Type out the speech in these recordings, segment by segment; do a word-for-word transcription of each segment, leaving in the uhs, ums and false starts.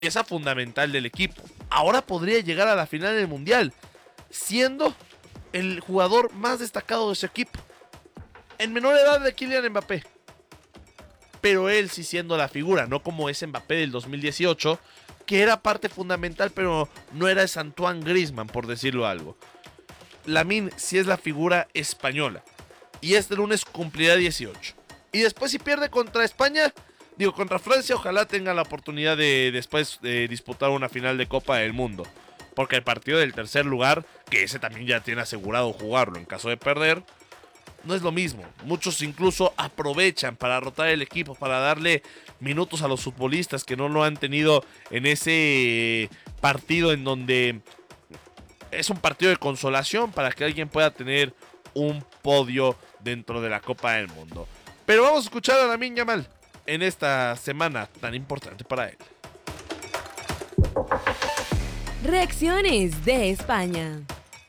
pieza fundamental del equipo. Ahora podría llegar a la final del Mundial, siendo el jugador más destacado de su equipo. En menor edad de Kylian Mbappé. Pero él sí siendo la figura, no como ese Mbappé del dos mil dieciocho, que era parte fundamental, pero no era ese Antoine Griezmann, por decirlo algo. Lamine sí es la figura española. Y este lunes cumplirá dieciocho. Y después si pierde contra España, digo contra Francia, ojalá tenga la oportunidad de después de disputar una final de Copa del Mundo. Porque el partido del tercer lugar, que ese también ya tiene asegurado jugarlo en caso de perder, no es lo mismo. Muchos incluso aprovechan para rotar el equipo, para darle minutos a los futbolistas que no lo han tenido en ese partido en donde es un partido de consolación para que alguien pueda tener un podio dentro de la Copa del Mundo. Pero vamos a escuchar a Lamine Yamal en esta semana tan importante para él. Reacciones de España.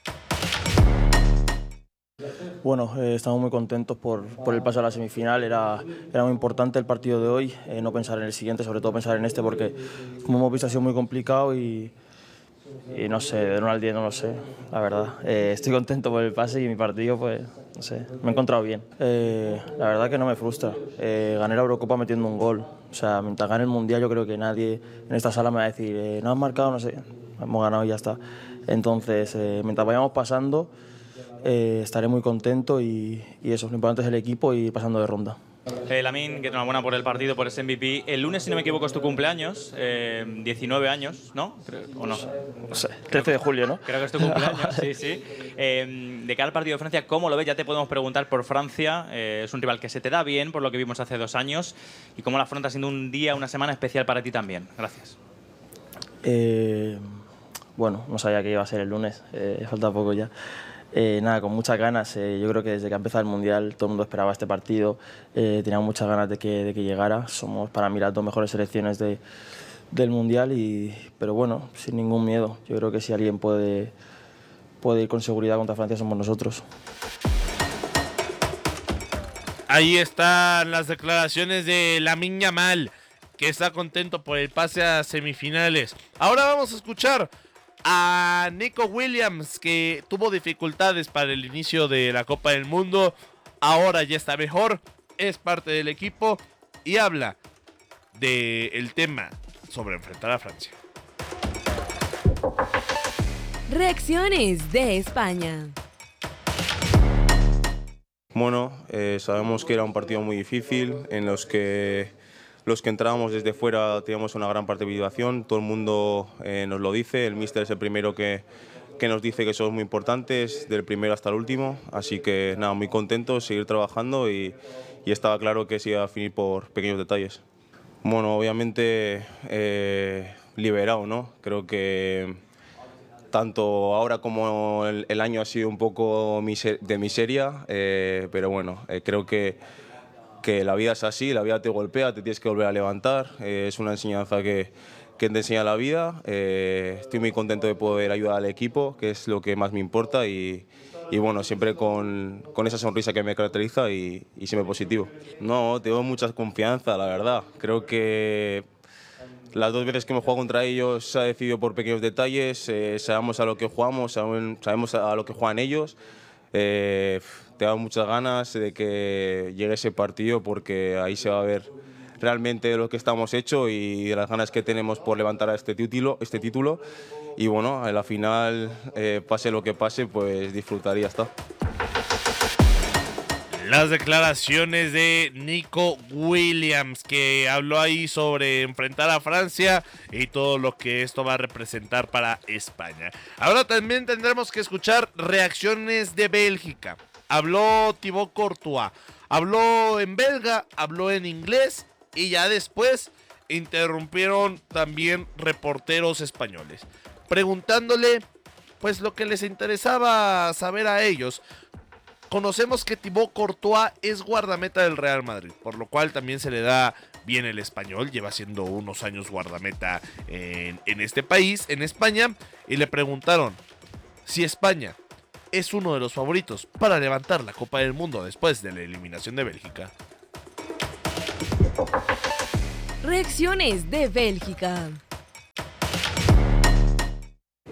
Bueno, eh, estamos muy contentos por, por el paso a la semifinal. Era, era muy importante el partido de hoy, eh, no pensar en el siguiente, sobre todo pensar en este, porque como hemos visto ha sido muy complicado y, y no sé, de uno al diez no lo sé, la verdad. Eh, estoy contento por el pase y mi partido, pues, no sé, me he encontrado bien. Eh, la verdad que no me frustra. Eh, gané la Eurocopa metiendo un gol. O sea, mientras gane el Mundial yo creo que nadie en esta sala me va a decir, eh, no has marcado, no sé, hemos ganado y ya está. Entonces, eh, mientras vayamos pasando, Eh, estaré muy contento y, y eso, lo importante es el equipo y pasando de ronda. Eh, Lamine, que enhorabuena por el partido, por ese M V P. El lunes, si no me equivoco, es tu cumpleaños, eh, diecinueve años, ¿no? Creo, ¿o no? No sé, trece de julio, ¿no? Creo que es tu cumpleaños, sí, sí. Eh, de cara al partido de Francia, ¿cómo lo ves? Ya te podemos preguntar por Francia. Eh, es un rival que se te da bien, por lo que vimos hace dos años. ¿Y cómo la afronta siendo un día, una semana especial para ti también? Gracias. Eh, bueno, no sabía que iba a ser el lunes, eh, falta poco ya. Eh, nada, con muchas ganas. Eh, yo creo que desde que ha empezado el Mundial todo el mundo esperaba este partido. Eh, teníamos muchas ganas de que, de que llegara. Somos para mí las dos mejores selecciones de, del Mundial, y, pero bueno, sin ningún miedo. Yo creo que si alguien puede, puede ir con seguridad contra Francia somos nosotros. Ahí están las declaraciones de Lamine Yamal, que está contento por el pase a semifinales. Ahora vamos a escuchar a Nico Williams, que tuvo dificultades para el inicio de la Copa del Mundo. Ahora ya está mejor, es parte del equipo y habla del tema sobre enfrentar a Francia. Reacciones de España. Bueno, eh, sabemos que era un partido muy difícil, en los que los que entrábamos desde fuera teníamos una gran participación. Todo el mundo eh, nos lo dice, el míster es el primero que, que nos dice que somos muy importantes, del primero hasta el último. Así que nada, muy contentos, seguir trabajando y, y estaba claro que se iba a definir por pequeños detalles. Bueno, obviamente eh, liberado, ¿no? Creo que tanto ahora como el, el año ha sido un poco miser- de miseria, eh, pero bueno, eh, creo que, que la vida es así, la vida te golpea, te tienes que volver a levantar, eh, es una enseñanza que, que te enseña la vida. Eh, estoy muy contento de poder ayudar al equipo, que es lo que más me importa, y, y bueno, siempre con, con esa sonrisa que me caracteriza y, y siempre positivo. No, tengo mucha confianza, la verdad. Creo que las dos veces que hemos jugado contra ellos se ha decidido por pequeños detalles, eh, sabemos a lo que jugamos, sabemos a lo que juegan ellos. Eh, tengo muchas ganas de que llegue ese partido, porque ahí se va a ver realmente de lo que estamos hechos y de las ganas que tenemos por levantar a este título, este título. Y bueno, en la final, eh, pase lo que pase, pues disfrutar y ya está. Las declaraciones de Nico Williams, que habló ahí sobre enfrentar a Francia y todo lo que esto va a representar para España. Ahora también tendremos que escuchar reacciones de Bélgica. Habló Thibaut Courtois, habló en belga, habló en inglés y ya después interrumpieron también reporteros españoles, preguntándole pues lo que les interesaba saber a ellos. Conocemos que Thibaut Courtois es guardameta del Real Madrid, por lo cual también se le da bien el español. Lleva siendo unos años guardameta en, en este país, en España, y le preguntaron si España es uno de los favoritos para levantar la Copa del Mundo después de la eliminación de Bélgica. Reacciones de Bélgica.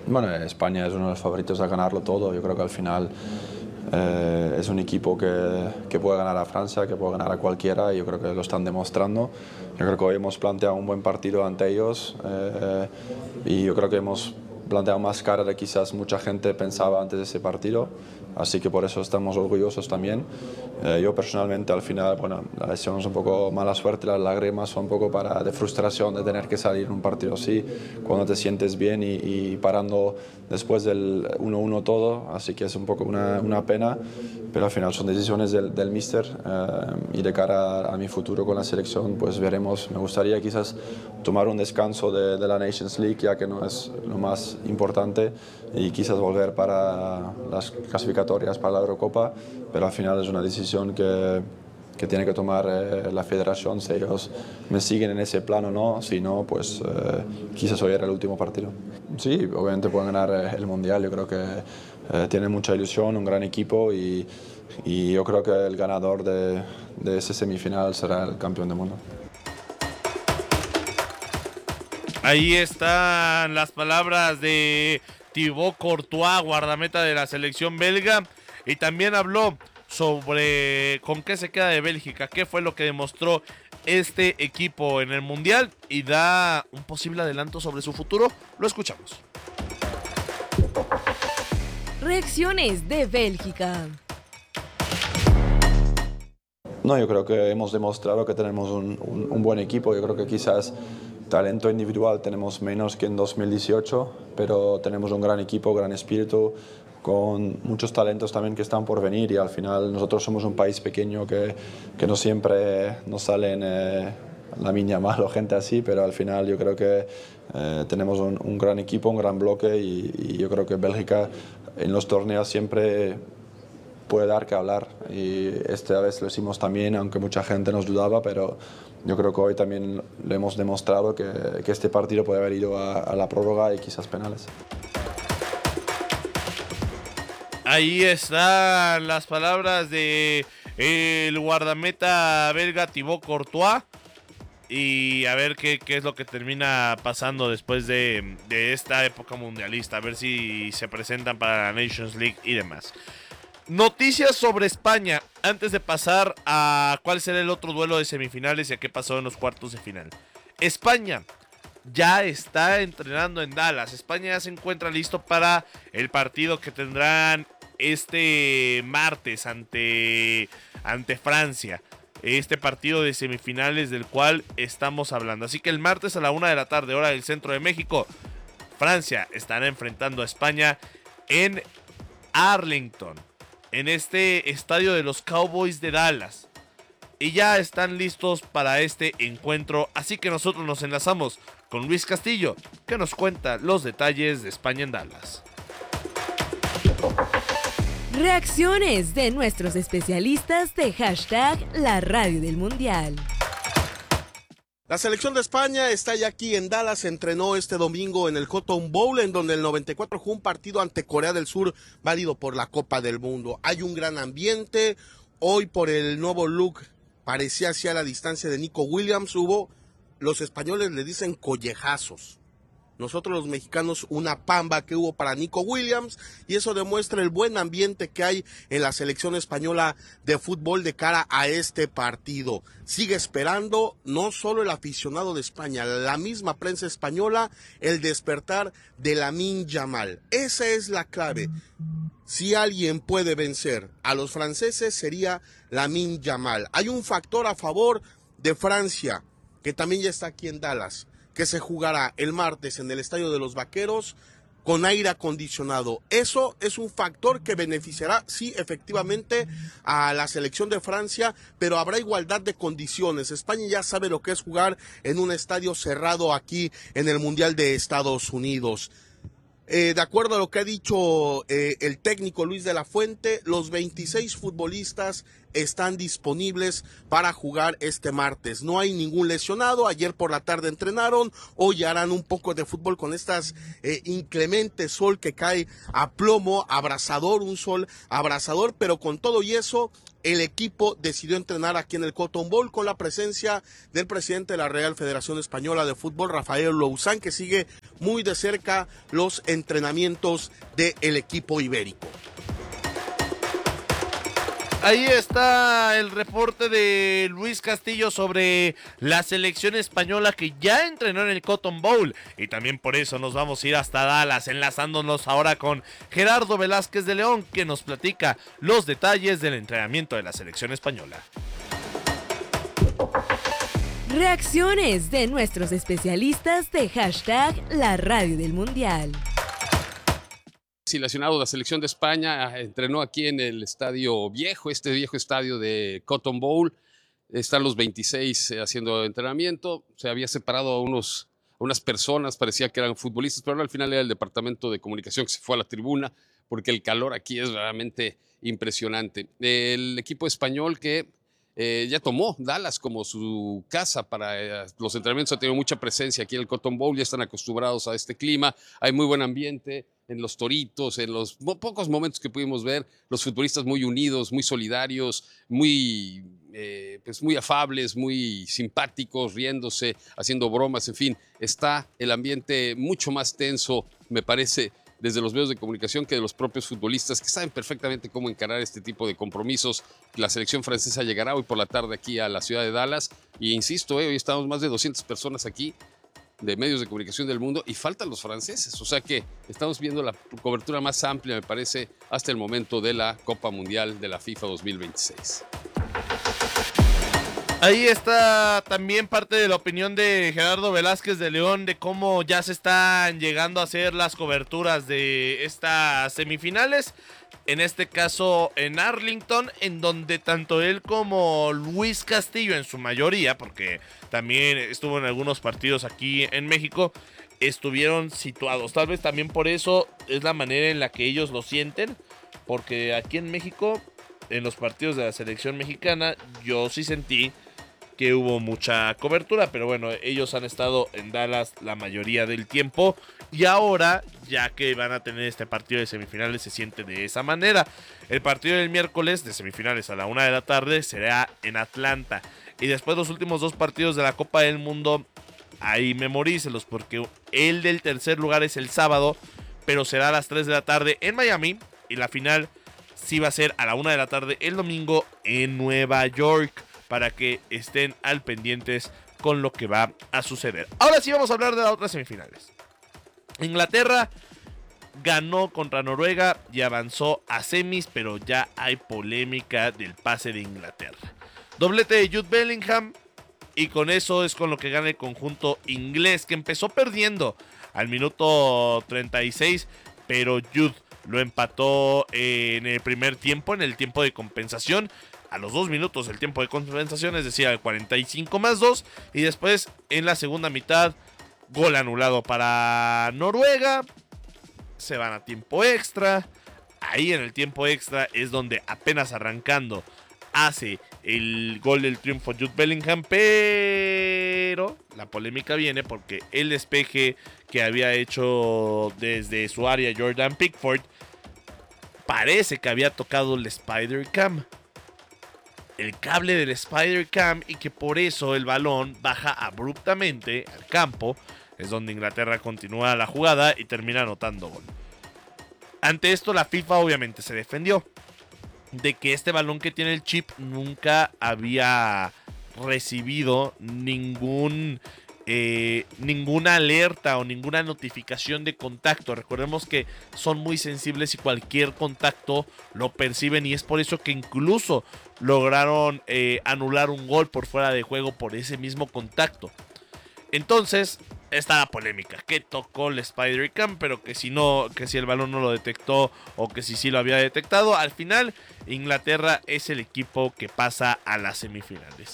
Bueno, España es uno de los favoritos a ganarlo todo. Yo creo que al final eh, es un equipo que, que puede ganar a Francia, que puede ganar a cualquiera, y yo creo que lo están demostrando. Yo creo que hoy hemos planteado un buen partido ante ellos eh, y yo creo que hemos planteado más cara de quizás mucha gente pensaba antes de ese partido, así que por eso estamos orgullosos también. Eh, yo personalmente al final, bueno, la lesión es un poco mala suerte, las lágrimas son un poco para, de frustración de tener que salir en un partido así, cuando te sientes bien y, y parando después del uno uno todo, así que es un poco una, una pena, pero al final son decisiones del, del míster eh, y de cara a, a mi futuro con la selección pues veremos. Me gustaría quizás tomar un descanso de, de la Nations League, ya que no es lo más importante, y quizás volver para las clasificatorias para la Eurocopa, pero al final es una decisión que, que tiene que tomar eh, la federación, si ellos me siguen en ese plano o no, si no, pues eh, quizás hoy era el último partido. Sí, obviamente pueden ganar eh, el Mundial, yo creo que eh, tienen mucha ilusión, un gran equipo, y, y yo creo que el ganador de, de ese semifinal será el campeón del mundo. Ahí están las palabras de Thibaut Courtois, guardameta de la selección belga, y también habló sobre con qué se queda de Bélgica, qué fue lo que demostró este equipo en el Mundial, y da un posible adelanto sobre su futuro. Lo escuchamos. Reacciones de Bélgica. No, yo creo que hemos demostrado que tenemos un, un, un buen equipo. Yo creo que quizás talento individual tenemos menos que en dos mil dieciocho, pero tenemos un gran equipo, gran espíritu, con muchos talentos también que están por venir, y al final nosotros somos un país pequeño que, que no siempre nos salen eh, la miña mal o gente así, pero al final yo creo que eh, tenemos un, un gran equipo, un gran bloque, y, y yo creo que Bélgica en los torneos siempre puede dar que hablar, y esta vez lo hicimos también, aunque mucha gente nos dudaba, pero yo creo que hoy también le hemos demostrado que, que este partido puede haber ido a, a la prórroga y quizás penales. Ahí están las palabras de el guardameta belga Thibaut Courtois, y a ver qué, qué es lo que termina pasando después de, de esta época mundialista, a ver si se presentan para la Nations League y demás. Noticias sobre España antes de pasar a cuál será el otro duelo de semifinales y a qué pasó en los cuartos de final. España ya está entrenando en Dallas. España ya se encuentra listo para el partido que tendrán este martes ante, ante Francia. Este partido de semifinales del cual estamos hablando. Así que el martes a la una de la tarde, hora del centro de México, Francia estará enfrentando a España en Arlington, en este estadio de los Cowboys de Dallas. Y ya están listos para este encuentro, así que nosotros nos enlazamos con Luis Castillo, que nos cuenta los detalles de España en Dallas. Reacciones de nuestros especialistas de hashtag La Radio del Mundial. La selección de España está ya aquí en Dallas, entrenó este domingo en el Cotton Bowl, en donde el noventa y cuatro jugó un partido ante Corea del Sur, válido por la Copa del Mundo. Hay un gran ambiente, hoy por el nuevo look, parecía hacia la distancia de Nico Williams, hubo, los españoles le dicen collejazos. Nosotros los mexicanos una pamba que hubo para Nico Williams, y eso demuestra el buen ambiente que hay en la selección española de fútbol de cara a este partido. Sigue esperando no solo el aficionado de España, la misma prensa española, el despertar de Lamine Yamal. Esa es la clave. Si alguien puede vencer a los franceses sería Lamine Yamal. Hay un factor a favor de Francia, que también ya está aquí en Dallas, que se jugará el martes en el Estadio de los Vaqueros con aire acondicionado. Eso es un factor que beneficiará, sí, efectivamente, a la selección de Francia, pero habrá igualdad de condiciones. España ya sabe lo que es jugar en un estadio cerrado aquí en el Mundial de Estados Unidos. Eh, de acuerdo a lo que ha dicho eh, el técnico Luis de la Fuente, los veintiséis futbolistas están disponibles para jugar este martes. No hay ningún lesionado, ayer por la tarde entrenaron, hoy harán un poco de fútbol con estas eh, inclemente sol que cae a plomo, abrasador, un sol abrasador, pero con todo y eso, el equipo decidió entrenar aquí en el Cotton Bowl con la presencia del presidente de la Real Federación Española de Fútbol, Rafael Louzán, que sigue muy de cerca los entrenamientos del equipo ibérico. Ahí está el reporte de Luis Castillo sobre la selección española que ya entrenó en el Cotton Bowl. Y también por eso nos vamos a ir hasta Dallas, enlazándonos ahora con Gerardo Velázquez de León, que nos platica los detalles del entrenamiento de la selección española. Reacciones de nuestros especialistas de hashtag La Radio del Mundial. Seleccionado de la selección de España, entrenó aquí en el estadio viejo, este viejo estadio de Cotton Bowl. Están los veintiséis haciendo entrenamiento. Se había separado a, unos, a unas personas, parecía que eran futbolistas, pero al final era el departamento de comunicación que se fue a la tribuna porque el calor aquí es realmente impresionante. El equipo español que eh, ya tomó Dallas como su casa para eh, los entrenamientos, ha tenido mucha presencia aquí en el Cotton Bowl, ya están acostumbrados a este clima, hay muy buen ambiente en los toritos, en los pocos momentos que pudimos ver, los futbolistas muy unidos, muy solidarios, muy, eh, pues muy afables, muy simpáticos, riéndose, haciendo bromas, en fin, está el ambiente mucho más tenso, me parece, desde los medios de comunicación que de los propios futbolistas, que saben perfectamente cómo encarar este tipo de compromisos. La selección francesa llegará hoy por la tarde aquí a la ciudad de Dallas, y insisto, eh, hoy estamos más de doscientas personas aquí, de medios de comunicación del mundo, y faltan los franceses, o sea que estamos viendo la cobertura más amplia, me parece, hasta el momento de la Copa Mundial de la FIFA dos mil veintiséis. Ahí está también parte de la opinión de Gerardo Velázquez de León de cómo ya se están llegando a hacer las coberturas de estas semifinales. En este caso en Arlington, en donde tanto él como Luis Castillo en su mayoría, porque también estuvo en algunos partidos aquí en México, estuvieron situados. Tal vez también por eso es la manera en la que ellos lo sienten, porque aquí en México, en los partidos de la selección mexicana, yo sí sentí que hubo mucha cobertura, pero bueno, ellos han estado en Dallas la mayoría del tiempo y ahora, ya que van a tener este partido de semifinales, se siente de esa manera. El partido del miércoles de semifinales a la una de la tarde será en Atlanta, y después los últimos dos partidos de la Copa del Mundo, ahí memorícelos, porque el del tercer lugar es el sábado, pero será a las tres de la tarde en Miami, y la final sí va a ser a la una de la tarde el domingo en Nueva York, para que estén al pendientes con lo que va a suceder. Ahora sí vamos a hablar de las otras semifinales. Inglaterra ganó contra Noruega y avanzó a semis, pero ya hay polémica del pase de Inglaterra. Doblete de Jude Bellingham, y con eso es con lo que gana el conjunto inglés, que empezó perdiendo al minuto treinta y seis, pero Jude lo empató en el primer tiempo, en el tiempo de compensación. A los dos minutos el tiempo de compensación, es decir, al cuarenta y cinco más dos. Y después en la segunda mitad, gol anulado para Noruega. Se van a tiempo extra. Ahí en el tiempo extra es donde apenas arrancando hace el gol del triunfo Jude Bellingham. Pero la polémica viene porque el despeje que había hecho desde su área Jordan Pickford parece que había tocado el Spider Cam. El cable del Spider Cam, y que por eso el balón baja abruptamente al campo. Es donde Inglaterra continúa la jugada y termina anotando gol. Ante esto la FIFA obviamente se defendió de que este balón que tiene el chip nunca había recibido ningún eh, ninguna alerta o ninguna notificación de contacto. Recordemos que son muy sensibles y cualquier contacto lo perciben, y es por eso que incluso lograron eh, anular un gol por fuera de juego por ese mismo contacto. Entonces está la polémica, que tocó el Spider Cam, pero que si no, que si el balón no lo detectó o que si sí lo había detectado. Al final Inglaterra es el equipo que pasa a las semifinales,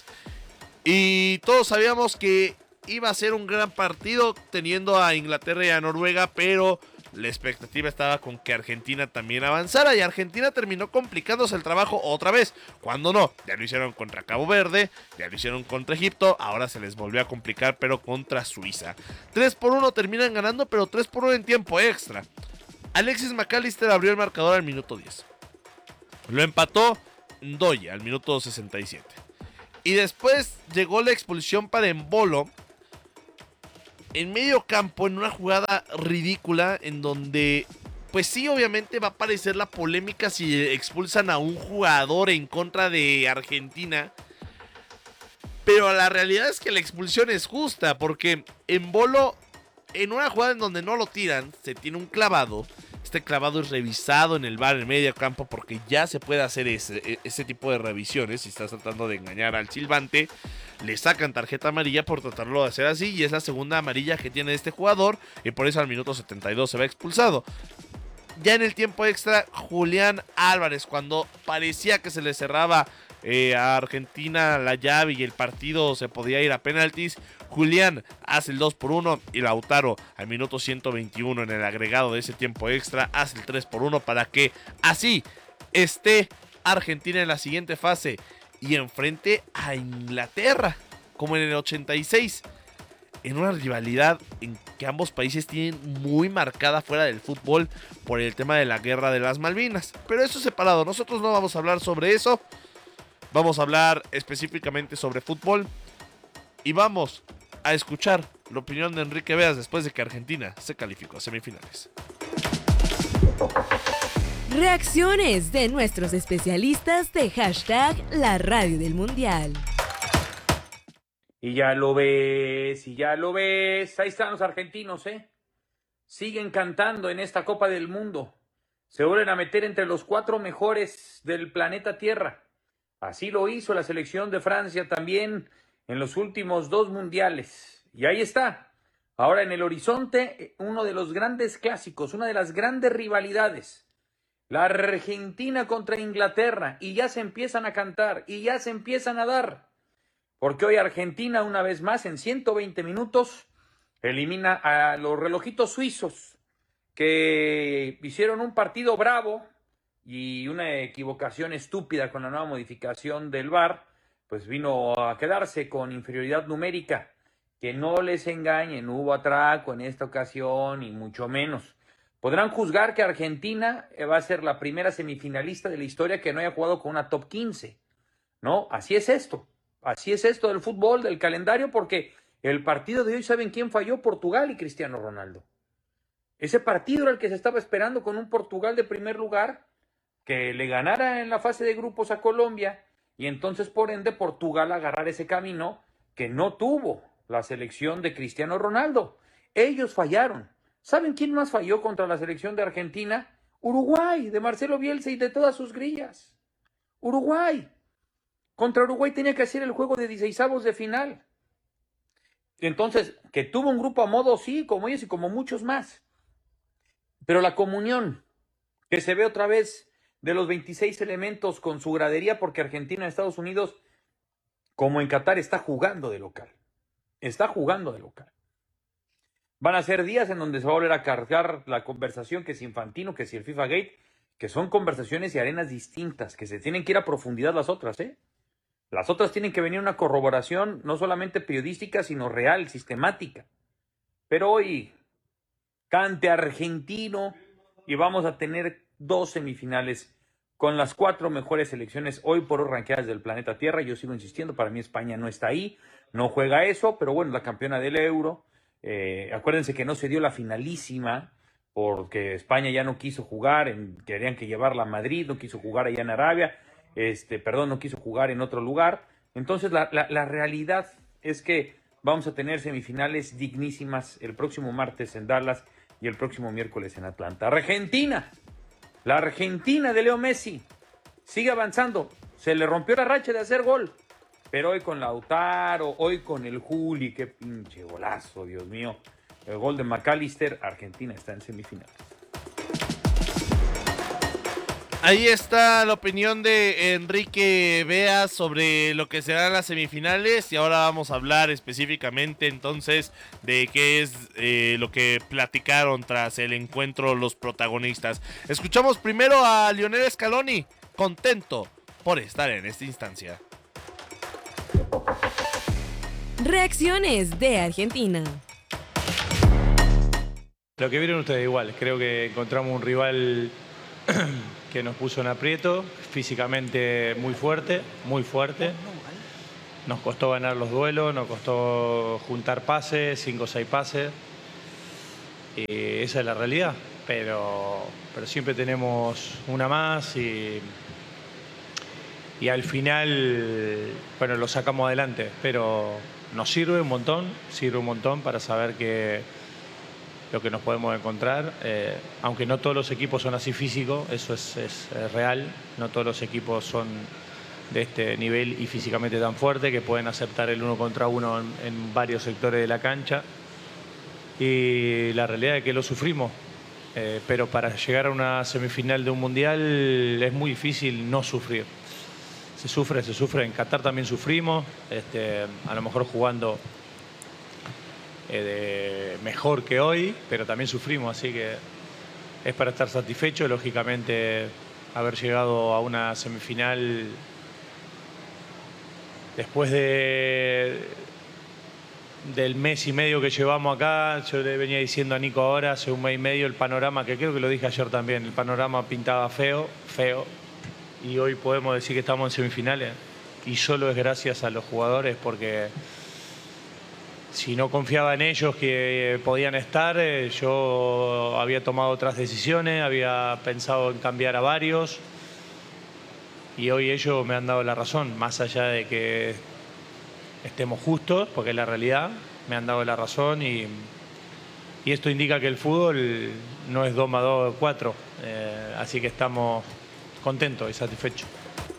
y todos sabíamos que iba a ser un gran partido teniendo a Inglaterra y a Noruega, pero la expectativa estaba con que Argentina también avanzara, y Argentina terminó complicándose el trabajo otra vez. Cuando no, ya lo hicieron contra Cabo Verde, ya lo hicieron contra Egipto, ahora se les volvió a complicar, pero contra Suiza. tres por uno terminan ganando, pero tres por uno en tiempo extra. Alexis McAllister abrió el marcador al minuto diez. Lo empató Ndoye al minuto sesenta y siete. Y después llegó la expulsión para Embolo en medio campo, en una jugada ridícula, en donde, pues sí, obviamente va a aparecer la polémica si expulsan a un jugador en contra de Argentina. Pero la realidad es que la expulsión es justa, porque Embolo, en una jugada en donde no lo tiran, se tiene un clavado. Este clavado es revisado en el V A R en medio campo, porque ya se puede hacer ese, ese tipo de revisiones. Si estás tratando de engañar al silbante, le sacan tarjeta amarilla por tratarlo de hacer así, y es la segunda amarilla que tiene este jugador, y por eso al minuto setenta y dos se va expulsado. Ya en el tiempo extra, Julián Álvarez, cuando parecía que se le cerraba eh, a Argentina la llave y el partido se podía ir a penaltis, Julián hace el dos por uno y Lautaro al minuto ciento veintiuno en el agregado de ese tiempo extra hace el tres por uno para que así esté Argentina en la siguiente fase y enfrente a Inglaterra, como en el ochenta y seis, en una rivalidad en que ambos países tienen muy marcada fuera del fútbol por el tema de la guerra de las Malvinas. Pero eso es separado, nosotros no vamos a hablar sobre eso, vamos a hablar específicamente sobre fútbol y vamos a escuchar la opinión de Enrique Beas después de que Argentina se calificó a semifinales. Reacciones de nuestros especialistas de hashtag La Radio del Mundial. Y ya lo ves, y ya lo ves. Ahí están los argentinos, ¿eh? Siguen cantando en esta Copa del Mundo. Se vuelven a meter entre los cuatro mejores del planeta Tierra. Así lo hizo la selección de Francia también en los últimos dos mundiales. Y ahí está. Ahora en el horizonte, uno de los grandes clásicos, una de las grandes rivalidades. La Argentina contra Inglaterra. Y ya se empiezan a cantar, y ya se empiezan a dar. Porque hoy Argentina, una vez más, en ciento veinte minutos, elimina a los relojitos suizos, que hicieron un partido bravo y una equivocación estúpida con la nueva modificación del V A R, pues vino a quedarse con inferioridad numérica. Que no les engañen, no hubo atraco en esta ocasión, y mucho menos. Podrán juzgar que Argentina va a ser la primera semifinalista de la historia que no haya jugado con una top quince. No, así es esto. Así es esto del fútbol, del calendario, porque el partido de hoy, ¿saben quién falló? Portugal y Cristiano Ronaldo. Ese partido era el que se estaba esperando, con un Portugal de primer lugar, que le ganara en la fase de grupos a Colombia, y entonces, por ende, Portugal agarrar ese camino que no tuvo la selección de Cristiano Ronaldo. Ellos fallaron. ¿Saben quién más falló contra la selección de Argentina? Uruguay, de Marcelo Bielsa y de todas sus grillas. Uruguay. Contra Uruguay tenía que hacer el juego de dieciseisavos de final. Entonces, que tuvo un grupo a modo, sí, como ellos y como muchos más. Pero la comunión que se ve otra vez de los veintiséis elementos con su gradería, porque Argentina en Estados Unidos, como en Qatar, está jugando de local. Está jugando de local. Van a ser días en donde se va a volver a cargar la conversación, que si Infantino, que si el FIFA Gate, que son conversaciones y arenas distintas, que se tienen que ir a profundidad las otras, ¿eh? Las otras tienen que venir una corroboración no solamente periodística, sino real, sistemática. Pero hoy, cante argentino, y vamos a tener dos semifinales con las cuatro mejores selecciones hoy por hoy ranqueadas del planeta Tierra. Yo sigo insistiendo, para mí España no está ahí, no juega eso, pero bueno, la campeona del Euro. Eh, acuérdense que no se dio la finalísima porque España ya no quiso jugar, en, querían que llevarla a Madrid, no quiso jugar allá en Arabia. Este, perdón, no quiso jugar en otro lugar. Entonces la, la, la realidad es que vamos a tener semifinales dignísimas el próximo martes en Dallas y el próximo miércoles en Atlanta. Argentina, la Argentina de Leo Messi sigue avanzando. Se le rompió la racha de hacer gol, pero hoy con Lautaro, hoy con el Juli, qué pinche golazo, Dios mío. El gol de McAllister, Argentina está en semifinales. Ahí está la opinión de Enrique Beas sobre lo que serán las semifinales, y ahora vamos a hablar específicamente entonces de qué es eh, lo que platicaron tras el encuentro los protagonistas. Escuchamos primero a Lionel Scaloni, contento por estar en esta instancia. Reacciones de Argentina. Lo que vieron ustedes igual, creo que encontramos un rival que nos puso en aprieto, físicamente muy fuerte, muy fuerte. nos costó ganar los duelos, nos costó juntar pases, cinco o seis pases. Y esa es la realidad, pero, pero siempre tenemos una más y, y al final, bueno, lo sacamos adelante, pero nos sirve un montón, sirve un montón para saber que lo que nos podemos encontrar, eh, aunque no todos los equipos son así físicos, eso es, es, es real, no todos los equipos son de este nivel y físicamente tan fuerte que pueden aceptar el uno contra uno en, en varios sectores de la cancha. Y la realidad es que lo sufrimos, eh, pero para llegar a una semifinal de un mundial es muy difícil no sufrir. Se sufre, se sufre. En Qatar también sufrimos, este, a lo mejor jugando eh, de mejor que hoy, pero también sufrimos, así que es para estar satisfecho. Lógicamente, haber llegado a una semifinal después de... del mes y medio que llevamos acá, yo le venía diciendo a Nico ahora, hace un mes y medio, el panorama, que creo que lo dije ayer también, el panorama pintaba feo, feo, y hoy podemos decir que estamos en semifinales, y solo es gracias a los jugadores, porque si no confiaba en ellos que podían estar, yo había tomado otras decisiones, había pensado en cambiar a varios, y hoy ellos me han dado la razón, más allá de que estemos justos, porque es la realidad, me han dado la razón y, y esto indica que el fútbol no es dos más dos, cuatro, eh, así que estamos contentos y satisfechos.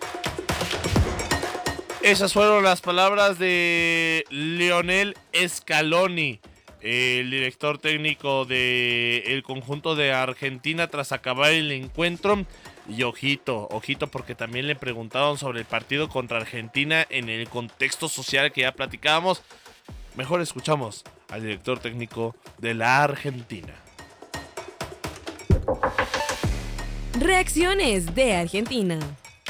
Esas fueron las palabras de Lionel Scaloni, el director técnico del conjunto de Argentina tras acabar el encuentro. Y ojito, ojito, porque también le preguntaron sobre el partido contra Argentina en el contexto social que ya platicábamos. Mejor escuchamos al director técnico de la Argentina. Reacciones de Argentina.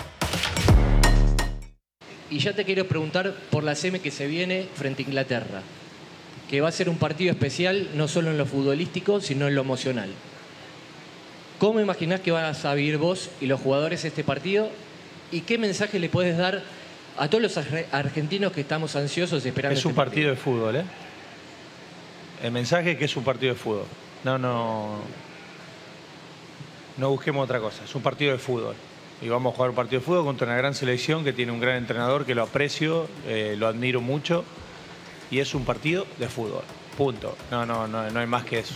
Y ya te quiero preguntar por la semi que se viene frente a Inglaterra, que va a ser un partido especial no solo en lo futbolístico, sino en lo emocional. ¿Cómo imaginás que vas a vivir vos y los jugadores este partido? ¿Y qué mensaje le puedes dar a todos los argentinos que estamos ansiosos esperando Es un este partido de fútbol, ¿eh? El mensaje es que es un partido de fútbol. No, no... No busquemos otra cosa. Es un partido de fútbol. Y vamos a jugar un partido de fútbol contra una gran selección que tiene un gran entrenador que lo aprecio, eh, lo admiro mucho. Y es un partido de fútbol. Punto. No, no, no, no hay más que eso.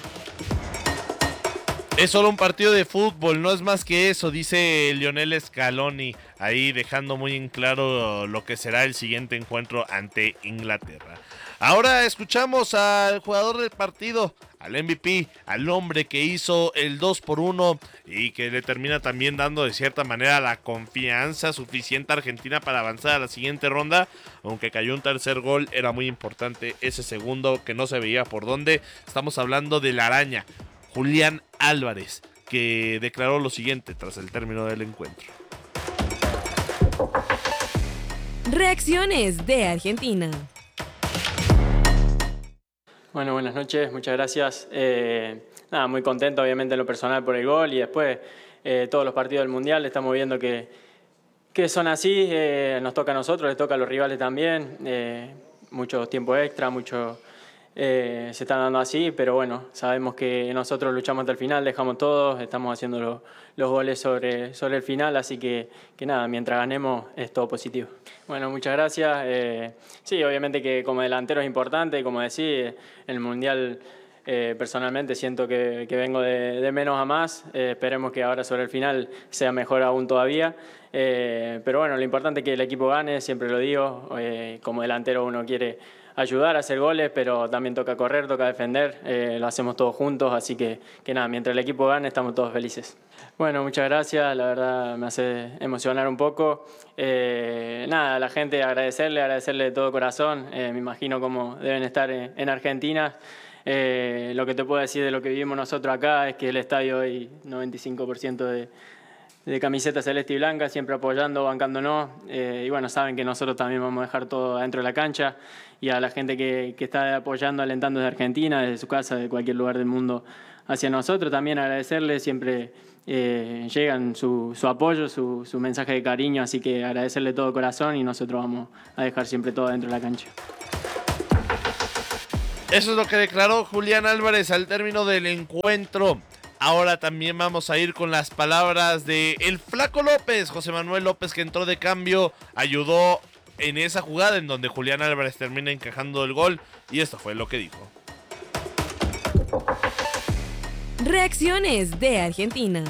Es solo un partido de fútbol, no es más que eso, dice Lionel Scaloni, ahí dejando muy en claro lo que será el siguiente encuentro ante Inglaterra. Ahora escuchamos al jugador del partido, al M V P, al hombre que hizo el dos por uno y que le termina también dando de cierta manera la confianza suficiente a Argentina para avanzar a la siguiente ronda. Aunque cayó un tercer gol, era muy importante ese segundo que no se veía por dónde. Estamos hablando de la araña, Julián Álvarez, que declaró lo siguiente tras el término del encuentro. Reacciones de Argentina. Bueno, buenas noches, muchas gracias. Eh, nada, muy contento obviamente en lo personal por el gol y después eh, todos los partidos del Mundial estamos viendo que, que son así, eh, nos toca a nosotros, les toca a los rivales también, eh, mucho tiempo extra, mucho... Eh, se están dando así, pero bueno, sabemos que nosotros luchamos hasta el final, dejamos todo, estamos haciendo lo, los goles sobre, sobre el final, así que, que nada, mientras ganemos es todo positivo. Bueno, muchas gracias. Eh, sí, obviamente que como delantero es importante, como decís, en el Mundial eh, personalmente siento que, que vengo de, de menos a más, eh, esperemos que ahora sobre el final sea mejor aún todavía. Eh, pero bueno, lo importante es que el equipo gane, siempre lo digo, eh, como delantero uno quiere ayudar a hacer goles, pero también toca correr, toca defender, eh, lo hacemos todos juntos, así que, que nada, mientras el equipo gane estamos todos felices. Bueno, muchas gracias, la verdad me hace emocionar un poco. Eh, nada, a la gente agradecerle, agradecerle de todo corazón, eh, me imagino cómo deben estar en, en Argentina. Eh, lo que te puedo decir de lo que vivimos nosotros acá es que el estadio hay noventa y cinco por ciento de... de camiseta celeste y blanca, siempre apoyando, bancándonos, eh, y bueno, saben que nosotros también vamos a dejar todo adentro de la cancha, y a la gente que, que está apoyando, alentando desde Argentina, desde su casa, de cualquier lugar del mundo, hacia nosotros. También agradecerle, siempre eh, llegan su, su apoyo, su, su mensaje de cariño, así que agradecerle todo corazón y nosotros vamos a dejar siempre todo dentro de la cancha. Eso es lo que declaró Julián Álvarez al término del encuentro. Ahora también vamos a ir con las palabras de el Flaco López, José Manuel López, que entró de cambio, ayudó en esa jugada en donde Julián Álvarez termina encajando el gol, y esto fue lo que dijo. Reacciones de Argentina.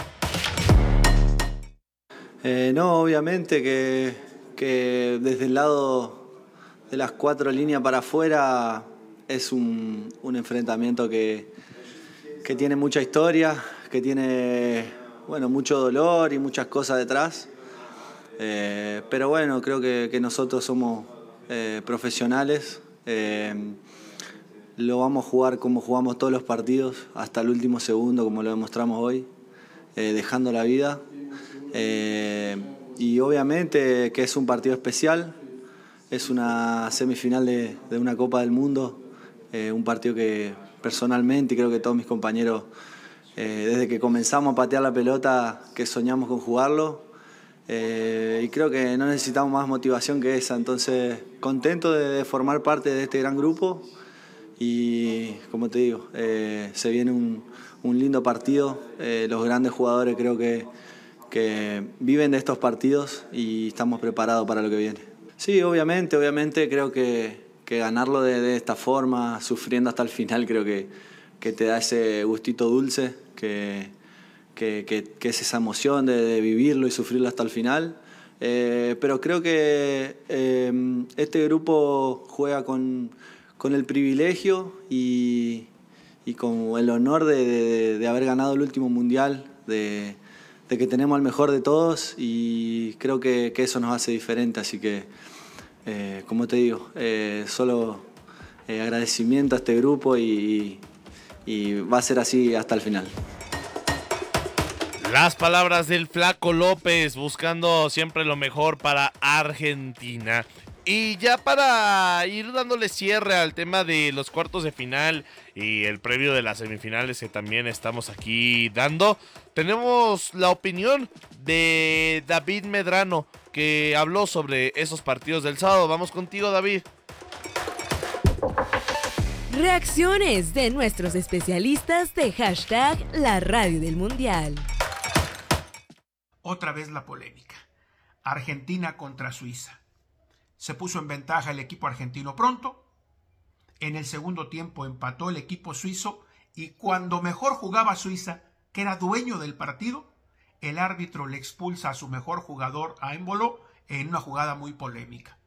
Eh, no, obviamente que, que desde el lado de las cuatro líneas para afuera es un, un enfrentamiento que, que tiene mucha historia, que tiene bueno, mucho dolor y muchas cosas detrás. Eh, pero bueno, creo que, que nosotros somos eh, profesionales. Eh, lo vamos a jugar como jugamos todos los partidos, hasta el último segundo, como lo demostramos hoy, eh, dejando la vida. Eh, y obviamente que es un partido especial, es una semifinal de, de una Copa del Mundo. Eh, un partido que personalmente, y creo que todos mis compañeros, eh, desde que comenzamos a patear la pelota, que soñamos con jugarlo, eh, y creo que no necesitamos más motivación que esa. Entonces, contento de, de formar parte de este gran grupo y, como te digo, eh, se viene un, un lindo partido. Eh, los grandes jugadores creo que, que viven de estos partidos y estamos preparados para lo que viene. Sí, obviamente, obviamente creo que que ganarlo de, de esta forma, sufriendo hasta el final, creo que, que te da ese gustito dulce, que, que, que, que es esa emoción de, de vivirlo y sufrirlo hasta el final. Eh, pero creo que eh, este grupo juega con, con el privilegio y, y con el honor de, de, de haber ganado el último mundial, de, de que tenemos al mejor de todos, y creo que, que eso nos hace diferente, así que Eh, como te digo, eh, solo eh, agradecimiento a este grupo y, y va a ser así hasta el final. Las palabras del Flaco López, buscando siempre lo mejor para Argentina. Y ya para ir dándole cierre al tema de los cuartos de final y el previo de las semifinales que también estamos aquí dando, tenemos la opinión de David Medrano, que habló sobre esos partidos del sábado. Vamos contigo, David. Reacciones de nuestros especialistas de hashtag La Radio del Mundial. Otra vez la polémica. Argentina contra Suiza. Se puso en ventaja el equipo argentino pronto. En el segundo tiempo empató el equipo suizo y cuando mejor jugaba Suiza, que era dueño del partido, el árbitro le expulsa a su mejor jugador, a Embolo, en una jugada muy polémica.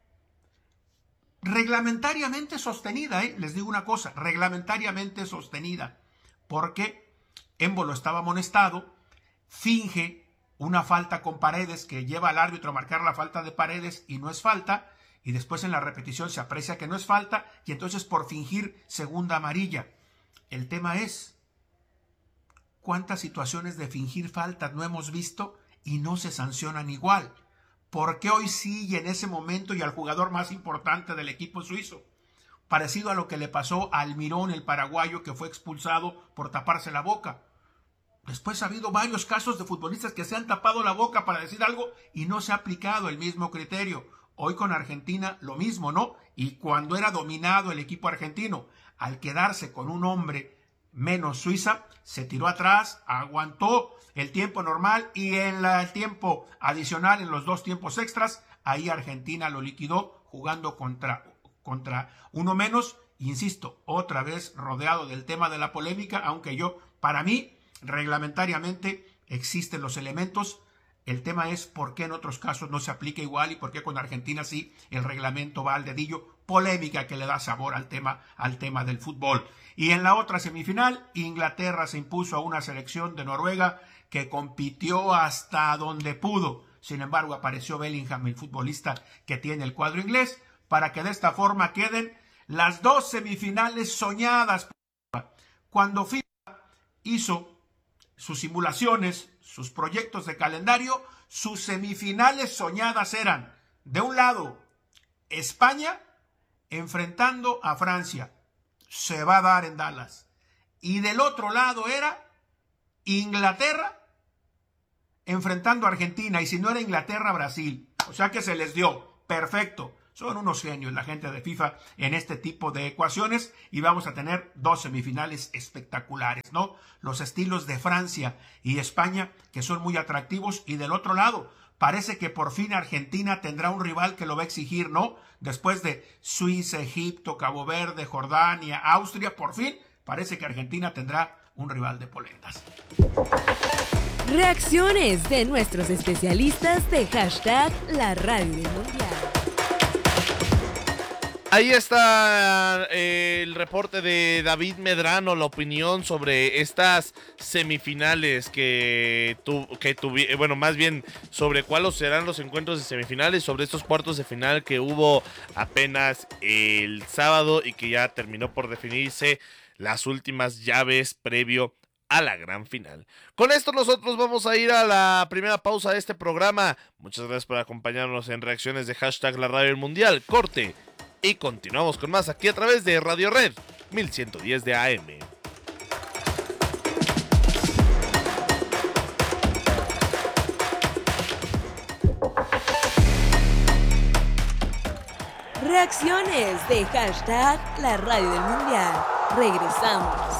Reglamentariamente sostenida, ¿eh? Les digo una cosa, reglamentariamente sostenida, porque Embolo estaba amonestado, finge una falta con Paredes que lleva al árbitro a marcar la falta de Paredes y no es falta, y después en la repetición se aprecia que no es falta, y entonces por fingir segunda amarilla. El tema es, ¿cuántas situaciones de fingir faltas no hemos visto y no se sancionan igual? ¿Por qué hoy sí y en ese momento y al jugador más importante del equipo suizo? Parecido a lo que le pasó a Almirón, el paraguayo, que fue expulsado por taparse la boca. Después ha habido varios casos de futbolistas que se han tapado la boca para decir algo y no se ha aplicado el mismo criterio. Hoy con Argentina lo mismo, ¿no? Y cuando era dominado el equipo argentino, al quedarse con un hombre menos Suiza, se tiró atrás, aguantó el tiempo normal y en la, el tiempo adicional, en los dos tiempos extras, ahí Argentina lo liquidó jugando contra, contra uno menos. Insisto, otra vez rodeado del tema de la polémica, aunque yo, para mí, reglamentariamente existen los elementos. El tema es por qué en otros casos no se aplica igual y por qué con Argentina sí el reglamento va al dedillo. Polémica que le da sabor al tema, al tema del fútbol. Y en la otra semifinal, Inglaterra se impuso a una selección de Noruega que compitió hasta donde pudo. Sin embargo, apareció Bellingham, el futbolista que tiene el cuadro inglés, para que de esta forma queden las dos semifinales soñadas. Cuando FIFA hizo sus simulaciones, sus proyectos de calendario, sus semifinales soñadas eran, de un lado, España enfrentando a Francia. Se va a dar en Dallas. y del otro lado era Inglaterra enfrentando a Argentina, y si no era Inglaterra, Brasil. O sea que se les dio. Perfecto. Son unos genios la gente de FIFA en este tipo de ecuaciones, y vamos a tener dos semifinales espectaculares, ¿no? Los estilos de Francia y España, que son muy atractivos, y del otro lado parece que por fin Argentina tendrá un rival que lo va a exigir, ¿no? Después de Suiza, Egipto, Cabo Verde, Jordania, Austria, por fin parece que Argentina tendrá un rival de poletas. Reacciones de nuestros especialistas de hashtag La Radio del Mundial. Ahí está eh, el reporte de David Medrano, la opinión sobre estas semifinales que, tu, que tuvieron, bueno, más bien sobre cuáles serán los encuentros de semifinales, sobre estos cuartos de final que hubo apenas el sábado y que ya terminó por definirse las últimas llaves previo a la gran final. Con esto nosotros vamos a ir a la primera pausa de este programa. Muchas gracias por acompañarnos en reacciones de hashtag La Radio del Mundial. Corte. Y continuamos con más aquí a través de Radio Red mil ciento diez de A M. Reacciones de hashtag La Radio del Mundial. Regresamos.